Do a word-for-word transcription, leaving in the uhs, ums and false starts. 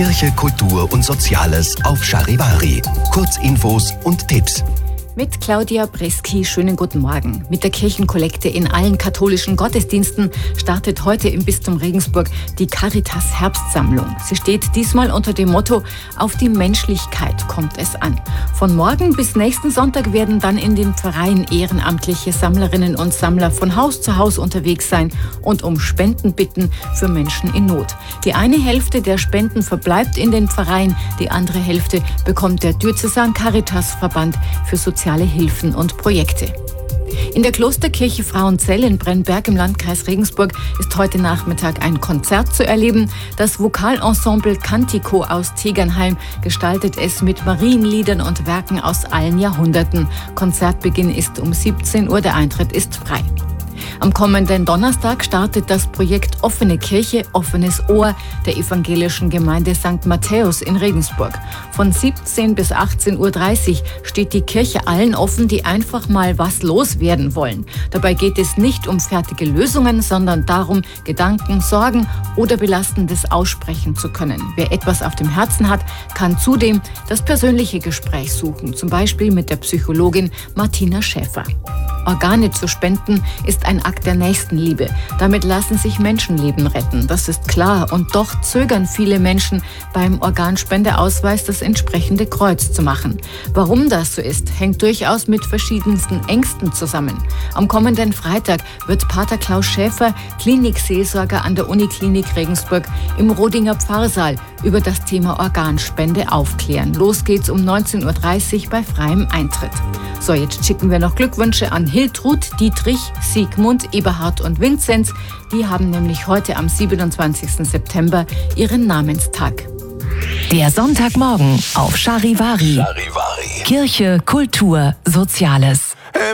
Kirche, Kultur und Soziales auf Charivari. Kurzinfos und Tipps. Mit Claudia Breski, schönen guten Morgen. Mit der Kirchenkollekte in allen katholischen Gottesdiensten startet heute im Bistum Regensburg die Caritas Herbstsammlung. Sie steht diesmal unter dem Motto: Auf die Menschlichkeit kommt es an. Von morgen bis nächsten Sonntag werden dann in den Pfarreien ehrenamtliche Sammlerinnen und Sammler von Haus zu Haus unterwegs sein und um Spenden bitten für Menschen in Not. Die eine Hälfte der Spenden verbleibt in den Pfarreien, die andere Hälfte bekommt der Diözesan Caritas Verband für soziale Hilfen und Projekte. In der Klosterkirche Frauenzell in Brennberg im Landkreis Regensburg ist heute Nachmittag ein Konzert zu erleben. Das Vokalensemble Cantico aus Tegernheim gestaltet es mit Marienliedern und Werken aus allen Jahrhunderten. Konzertbeginn ist um siebzehn Uhr, der Eintritt ist frei. Am kommenden Donnerstag startet das Projekt Offene Kirche, offenes Ohr der evangelischen Gemeinde Sankt Matthäus in Regensburg. Von siebzehn bis achtzehn Uhr dreißig steht die Kirche allen offen, die einfach mal was loswerden wollen. Dabei geht es nicht um fertige Lösungen, sondern darum, Gedanken, Sorgen oder Belastendes aussprechen zu können. Wer etwas auf dem Herzen hat, kann zudem das persönliche Gespräch suchen, zum Beispiel mit der Psychologin Martina Schäfer. Organe zu spenden ist ein Akt der Nächstenliebe. Damit lassen sich Menschenleben retten. Das ist klar. Und doch zögern viele Menschen beim Organspendeausweis das entsprechende Kreuz zu machen. Warum das so ist, hängt durchaus mit verschiedensten Ängsten zusammen. Am kommenden Freitag wird Pater Klaus Schäfer, Klinikseelsorger an der Uniklinik Regensburg, im Rodinger Pfarrsaal über das Thema Organspende aufklären. Los geht's um neunzehn Uhr dreißig bei freiem Eintritt. So, jetzt schicken wir noch Glückwünsche an Hiltrud, Dietrich, Sigmund, Eberhard und Vinzenz. Die haben nämlich heute am siebenundzwanzigsten September ihren Namenstag. Der Sonntagmorgen auf Charivari. Charivari. Kirche, Kultur, Soziales.